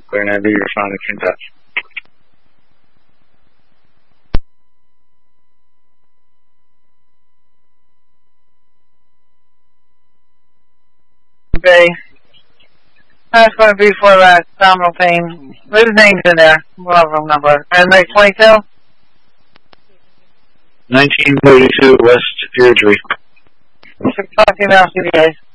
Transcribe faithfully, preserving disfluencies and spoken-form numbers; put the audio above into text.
We're going to do your sonic in touch. Okay. That's going to be for that abdominal pain. There's names in there. We'll have a number. And like twenty-two? nineteen thirty-two West Airdrie. Talk to you now. See you guys.